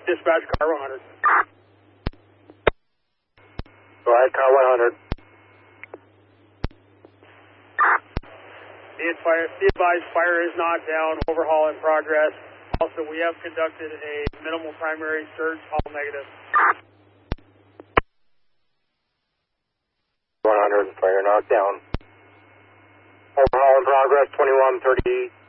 Dispatch, car 100. Go ahead, car 100. Be advised, fire is not down, overhaul in progress. Also, we have conducted a minimal primary search, all negative. 100, fire knocked down. Overhaul in progress, 2130.